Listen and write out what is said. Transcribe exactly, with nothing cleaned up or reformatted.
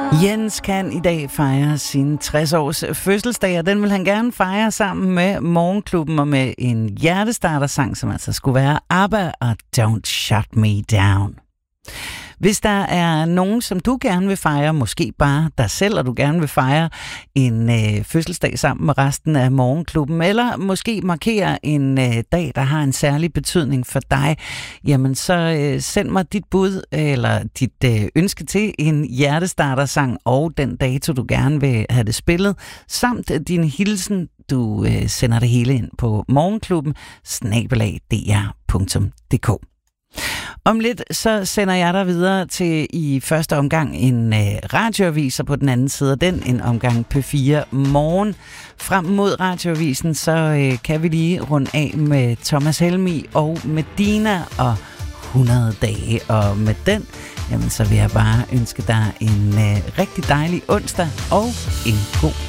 Jens kan i dag fejre sin tres års fødselsdag, og den vil han gerne fejre sammen med Morgenklubben og med en hjertestartersang, som altså skulle være ABBA og Don't Shut Me Down. Hvis der er nogen, som du gerne vil fejre, måske bare dig selv, og du gerne vil fejre en øh, fødselsdag sammen med resten af Morgenklubben, eller måske markere en øh, dag, der har en særlig betydning for dig, jamen så øh, send mig dit bud eller dit øh, ønske til en hjertestartersang og den dato, du gerne vil have det spillet, samt din hilsen. Du øh, sender det hele ind på morgenklubben snabel-a d r punktum d k. Om lidt så sender jeg dig videre til i første omgang en øh, radioavis, og på den anden side af den en omgang P fire Morgen. Frem mod radioavisen så øh, kan vi lige runde af med Thomas Helmig og Medina og hundrede dage. Og med den, jamen så vil jeg bare ønske dig en øh, rigtig dejlig onsdag og en god